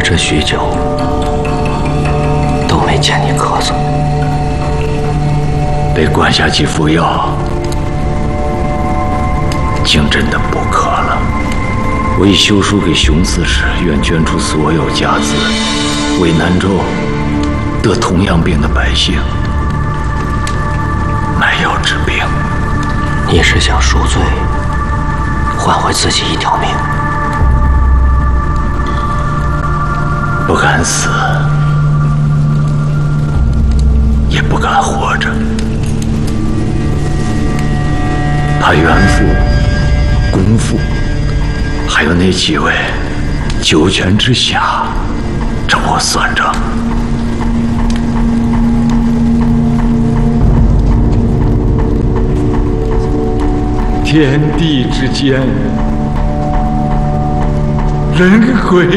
这许久，都没见你咳嗽。 被关下去服药，竟真的不渴了。我已修书给熊刺史，愿捐出所有家资，为南州得同样病的百姓买药治病。 你是想赎罪，换回自己一条命？ 不敢死，也不敢活着，怕袁父、公父，还有那几位九泉之下找我算账。天地之间，人鬼